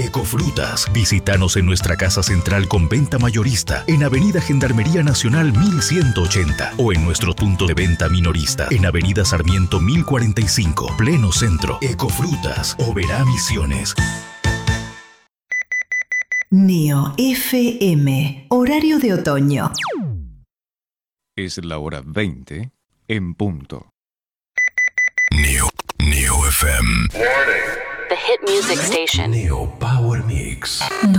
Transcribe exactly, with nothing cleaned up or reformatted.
Ecofrutas. Visítanos en nuestra casa central con venta mayorista en Avenida Gendarmería Nacional mil ciento ochenta o en nuestro punto de venta minorista en Avenida Sarmiento mil cuarenta y cinco, pleno centro. Ecofrutas, Oberá Misiones. Neo F M, horario de otoño. Es la hora veinte en punto. Neo, Neo F M. The hit music station. Neo Power Mix.